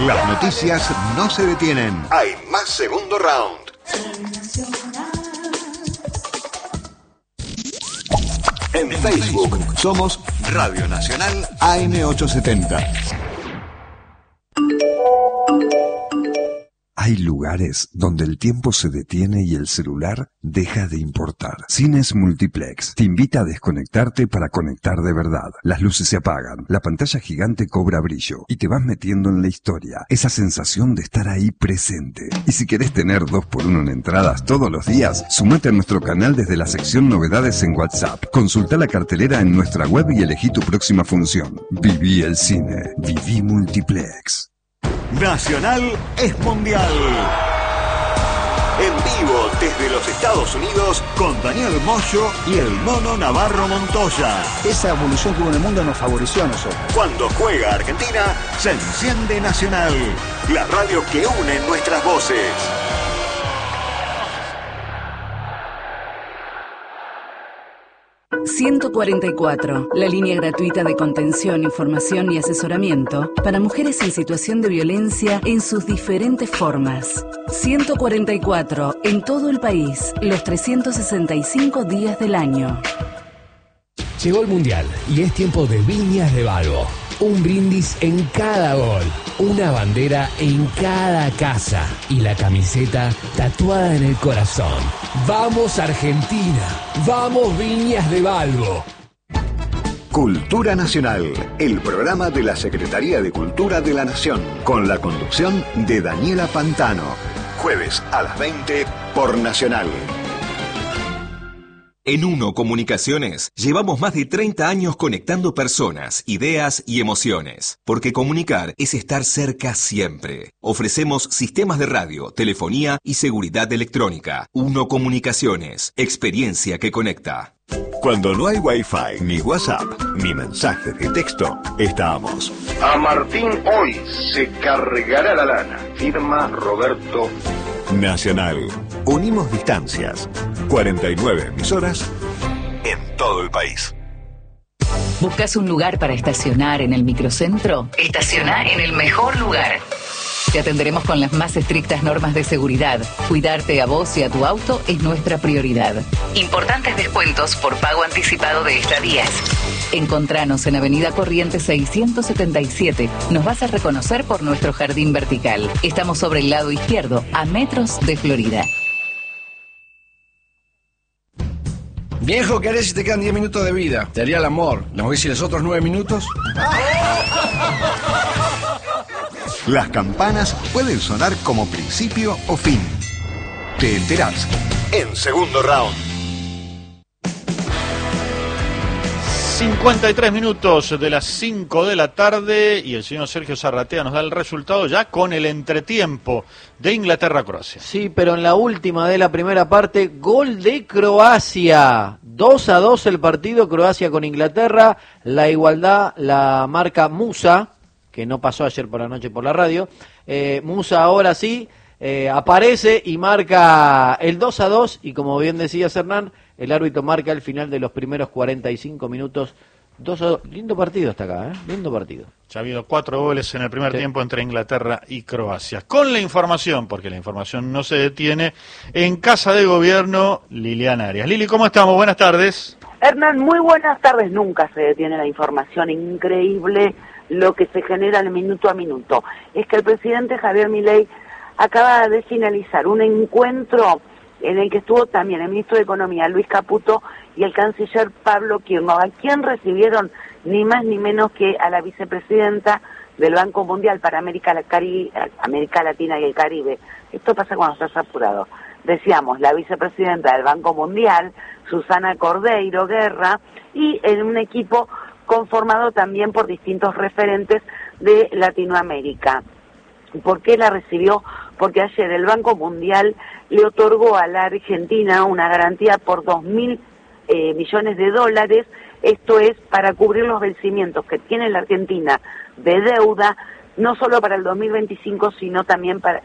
Las noticias no se detienen. Hay más segundo round. En Facebook somos Radio Nacional AM870. Hay lugares donde el tiempo se detiene y el celular deja de importar. Cines Multiplex te invita a desconectarte para conectar de verdad. Las luces se apagan, la pantalla gigante cobra brillo y te vas metiendo en la historia. Esa sensación de estar ahí presente. Y si querés tener 2x1 en entradas todos los días, sumate a nuestro canal desde la sección Novedades en WhatsApp. Consulta la cartelera en nuestra web y elegí tu próxima función. Viví el cine. Viví Multiplex. Nacional es mundial. En vivo desde los Estados Unidos con Daniel Moyo y el Mono Navarro Montoya. Esa evolución que hubo en el mundo nos favoreció a nosotros. Cuando juega Argentina, se enciende Nacional, la radio que une nuestras voces. ...144... la línea gratuita de contención, información y asesoramiento... para mujeres en situación de violencia en sus diferentes formas. 144... en todo el país... los 365 días del año. Llegó el Mundial y es tiempo de Viñas de Balbo. Un brindis en cada gol, una bandera en cada casa y la camiseta tatuada en el corazón. ¡Vamos Argentina! ¡Vamos Viñas de Balbo! Cultura Nacional, el programa de la Secretaría de Cultura de la Nación, con la conducción de Daniela Pantano. Jueves a las 20 por Nacional. En Uno Comunicaciones llevamos más de 30 años conectando personas, ideas y emociones, porque comunicar es estar cerca siempre. Ofrecemos sistemas de radio, telefonía y seguridad electrónica. Uno Comunicaciones, experiencia que conecta. Cuando no hay Wi-Fi, ni WhatsApp, ni mensajes de texto, estamos. A Martín hoy se cargará la lana. Firma Roberto. Nacional. Unimos distancias. 49 emisoras en todo el país. ¿Buscas un lugar para estacionar en el microcentro? Estaciona en el mejor lugar. Te atenderemos con las más estrictas normas de seguridad. Cuidarte a vos y a tu auto es nuestra prioridad. Importantes descuentos por pago anticipado de estadías. Encontranos en Avenida Corrientes 677. Nos vas a reconocer por nuestro jardín vertical. Estamos sobre el lado izquierdo, a metros de Florida. Viejo, ¿qué harías si te quedan 10 minutos de vida? Te haría el amor. ¿Nos ves si los otros 9 minutos? Las campanas pueden sonar como principio o fin. Te enterás en segundo round. 53 minutos de las 5 de la tarde y el señor Sergio Zarratea nos da el resultado ya con el entretiempo de Inglaterra-Croacia. Sí, pero en la última de la primera parte, gol de Croacia. 2-2 el partido, Croacia con Inglaterra. La igualdad la marca Musa, que no pasó ayer por la noche por la radio. Musa ahora sí aparece y marca el 2-2 y como bien decía Hernán, el árbitro marca el final de los primeros 45 minutos. 2-2. Lindo partido hasta acá, lindo partido. Ya ha habido 4 goles en el primer tiempo entre Inglaterra y Croacia. Con la información, porque la información no se detiene, en Casa de Gobierno, Liliana Arias. Lili, ¿cómo estamos? Buenas tardes. Hernán, muy buenas tardes. Nunca se detiene la información. Increíble lo que se genera al minuto a minuto. Es que el presidente Javier Milei acaba de finalizar un encuentro en el que estuvo también el ministro de Economía, Luis Caputo, y el canciller Pablo Kirchner, a quien recibieron ni más ni menos que a la vicepresidenta del Banco Mundial para América Latina y el Caribe. Esto pasa cuando estás apurado. Decíamos, la vicepresidenta del Banco Mundial, Susana Cordeiro Guerra, y en un equipo conformado también por distintos referentes de Latinoamérica. ¿Por qué la recibió? Porque ayer el Banco Mundial le otorgó a la Argentina una garantía por 2.000 millones de dólares, esto es para cubrir los vencimientos que tiene la Argentina de deuda, no solo para el 2025, sino también para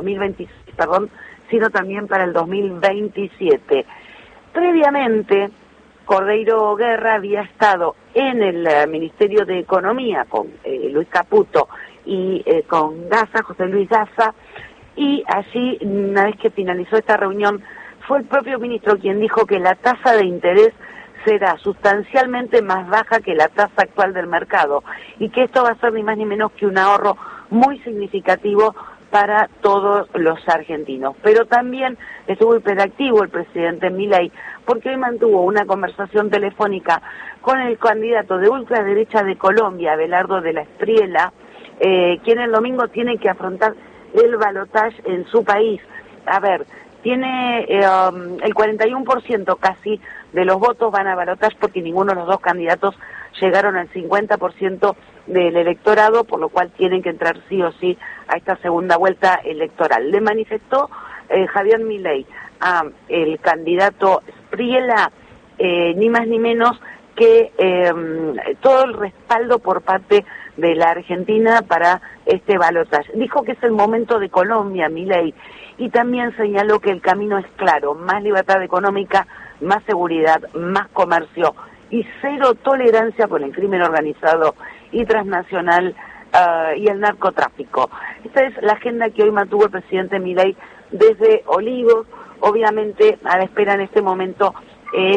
sino también para el 2027. Previamente, Cordeiro Guerra había estado en el Ministerio de Economía con Luis Caputo y con Gaza, José Luis Gaza, y allí, una vez que finalizó esta reunión, fue el propio ministro quien dijo que la tasa de interés será sustancialmente más baja que la tasa actual del mercado y que esto va a ser ni más ni menos que un ahorro muy significativo para todos los argentinos. Pero también estuvo hiperactivo el presidente Milei, porque hoy mantuvo una conversación telefónica con el candidato de ultraderecha de Colombia, Abelardo de la Espriella, quien el domingo tiene que afrontar el balotaje en su país. A ver, tiene el 41% casi de los votos van a balotaje porque ninguno de los dos candidatos llegaron al 50% del electorado, por lo cual tienen que entrar sí o sí a esta segunda vuelta electoral. Le manifestó Javier Milei a el candidato Espriella ni más ni menos que todo el respaldo por parte de la Argentina para este balotaje. Dijo que es el momento de Colombia, Milei, y también señaló que el camino es claro: más libertad económica, más seguridad, más comercio y cero tolerancia con el crimen organizado y transnacional y el narcotráfico. Esta es la agenda que hoy mantuvo el presidente Milei desde Olivos. Obviamente, a la espera en este momento es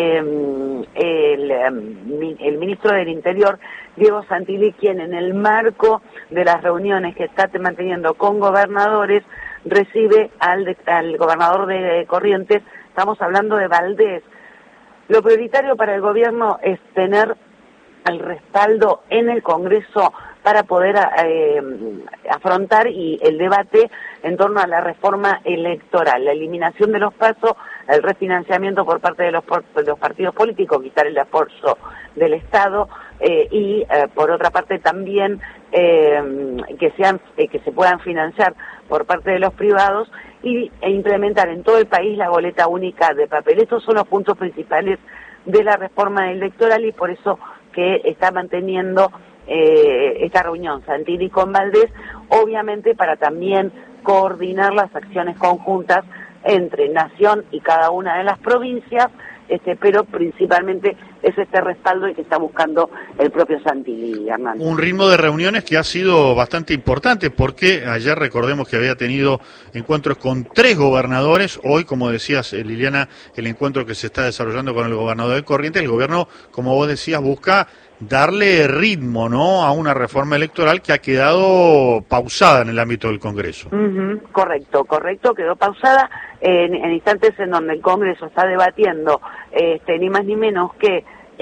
el ministro del Interior, Diego Santilli, quien en el marco de las reuniones que está manteniendo con gobernadores recibe al gobernador de Corrientes. Estamos hablando de Valdés. Lo prioritario para el gobierno es tener el respaldo en el Congreso para poder afrontar el debate en torno a la reforma electoral, la eliminación de los pasos, el refinanciamiento por parte de los partidos políticos, quitar el apoyo del Estado y por otra parte también que se puedan financiar por parte de los privados e implementar en todo el país la boleta única de papel. Estos son los puntos principales de la reforma electoral y por eso que está manteniendo esta reunión Santilli con Valdés, obviamente para también coordinar las acciones conjuntas entre Nación y cada una de las provincias, pero principalmente es este respaldo y que está buscando el propio Santilli, Hernán. Un ritmo de reuniones que ha sido bastante importante porque ayer recordemos que había tenido encuentros con 3 gobernadores. Hoy, como decías, Liliana, el encuentro que se está desarrollando con el gobernador de Corrientes, el gobierno, como vos decías, busca darle ritmo, ¿no?, a una reforma electoral que ha quedado pausada en el ámbito del Congreso. Correcto, quedó pausada en instantes en donde el Congreso está debatiendo ni más ni menos que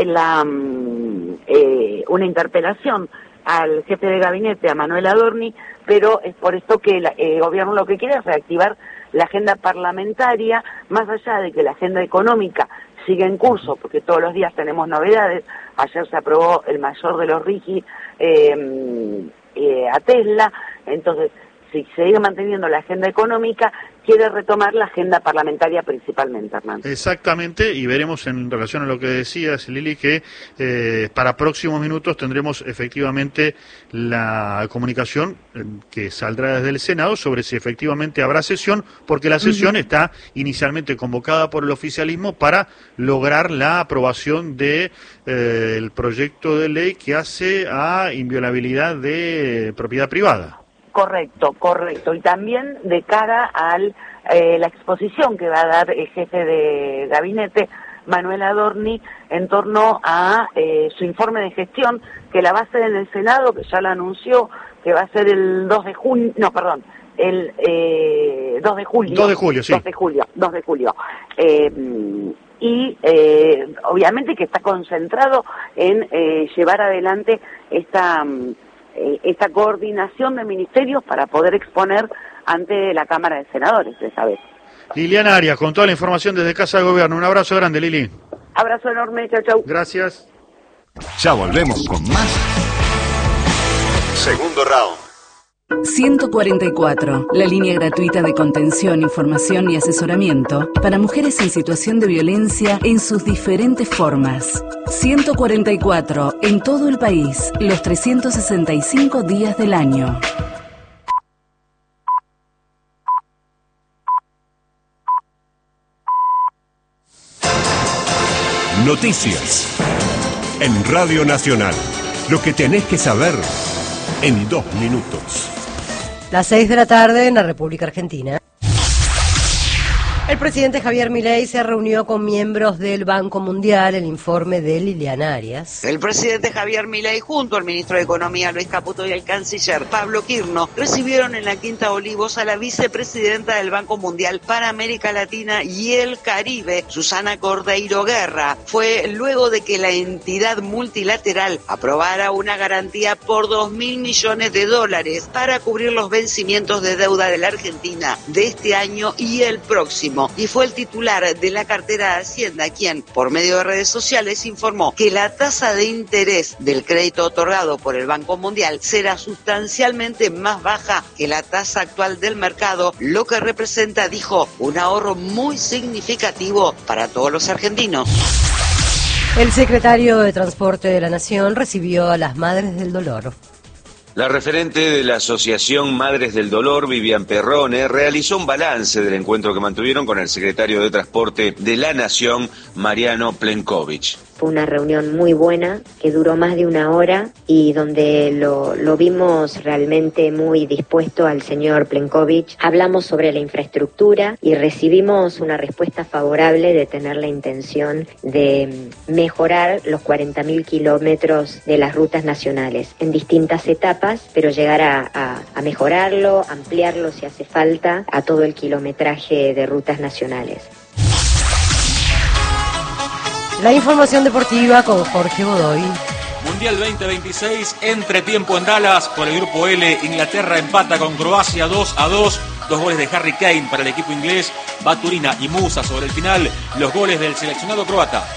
una interpelación al jefe de gabinete, a Manuel Adorni, pero es por esto que el gobierno lo que quiere es reactivar la agenda parlamentaria, más allá de que la agenda económica sigue en curso, porque todos los días tenemos novedades. Ayer se aprobó el mayor de los RIGI a Tesla, entonces si se sigue manteniendo la agenda económica, quiere retomar la agenda parlamentaria principalmente, Hernán. Exactamente, y veremos en relación a lo que decías, Lili, que para próximos minutos tendremos efectivamente la comunicación que saldrá desde el Senado sobre si efectivamente habrá sesión, porque la sesión está inicialmente convocada por el oficialismo para lograr la aprobación de el proyecto de ley que hace a inviolabilidad de propiedad privada. Correcto. Y también de cara a la exposición que va a dar el jefe de gabinete, Manuel Adorni, en torno a su informe de gestión, que la va a hacer en el Senado, que ya lo anunció, que va a ser el 2 de julio, el 2 de julio. 2 de julio, sí. 2 de julio. Obviamente que está concentrado en llevar adelante esta coordinación de ministerios para poder exponer ante la Cámara de Senadores esta vez. Liliana Arias, con toda la información desde Casa de Gobierno. Un abrazo grande, Lili. Abrazo enorme, chau. Gracias. Ya volvemos con más. Segundo round. 144, la línea gratuita de contención, información y asesoramiento para mujeres en situación de violencia en sus diferentes formas. 144, en todo el país, los 365 días del año. Noticias en Radio Nacional. Lo que tenés que saber en 2 minutos. Las 6 de la tarde en la República Argentina. El presidente Javier Milei se reunió con miembros del Banco Mundial, el informe de Liliana Arias. El presidente Javier Milei junto al ministro de Economía Luis Caputo y el canciller Pablo Quirno recibieron en la Quinta Olivos a la vicepresidenta del Banco Mundial para América Latina y el Caribe, Susana Cordeiro Guerra. Fue luego de que la entidad multilateral aprobara una garantía por $2.000 millones para cubrir los vencimientos de deuda de la Argentina de este año y el próximo. Y fue el titular de la cartera de Hacienda quien, por medio de redes sociales, informó que la tasa de interés del crédito otorgado por el Banco Mundial será sustancialmente más baja que la tasa actual del mercado, lo que representa, dijo, un ahorro muy significativo para todos los argentinos. El secretario de Transporte de la Nación recibió a las Madres del Dolor. La referente de la Asociación Madres del Dolor, Vivian Perrone, realizó un balance del encuentro que mantuvieron con el secretario de Transporte de la Nación, Mariano Plenković. Fue una reunión muy buena, que duró más de 1 hora y donde lo vimos realmente muy dispuesto al señor Plenković. Hablamos sobre la infraestructura y recibimos una respuesta favorable de tener la intención de mejorar los 40.000 kilómetros de las rutas nacionales en distintas etapas, pero llegar a mejorarlo, ampliarlo si hace falta, a todo el kilometraje de rutas nacionales. La información deportiva con Jorge Godoy. Mundial 2026, entretiempo en Dallas por el grupo L. Inglaterra empata con Croacia 2-2. 2 goles de Harry Kane para el equipo inglés. Baturina y Musa sobre el final. Los goles del seleccionado croata.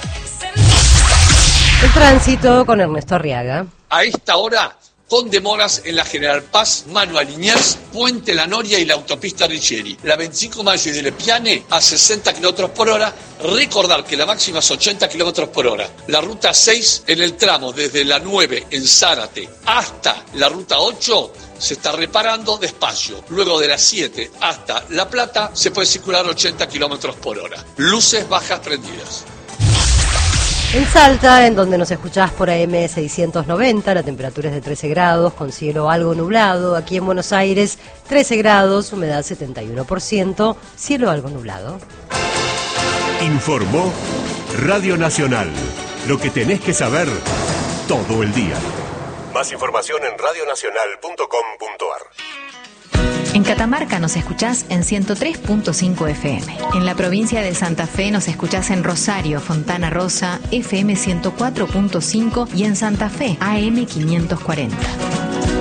El tránsito con Ernesto Arriaga. A esta hora, con demoras en la General Paz, Manuel Liniers, Puente La Noria y la autopista Riccieri. La 25 Mayo y de Lepiane a 60 km por hora. Recordar que la máxima es 80 km por hora. La ruta 6 en el tramo desde la 9 en Zárate hasta la ruta 8 se está reparando despacio. Luego de las 7 hasta La Plata se puede circular 80 km por hora. Luces bajas prendidas. En Salta, en donde nos escuchás por AM 690, la temperatura es de 13 grados, con cielo algo nublado. Aquí en Buenos Aires, 13 grados, humedad 71%, cielo algo nublado. Informó Radio Nacional. Lo que tenés que saber todo el día. Más información en radionacional.com.ar. En Catamarca nos escuchás en 103.5 FM. En la provincia de Santa Fe nos escuchás en Rosario, Fontana Rosa, FM 104.5 y en Santa Fe, AM 540.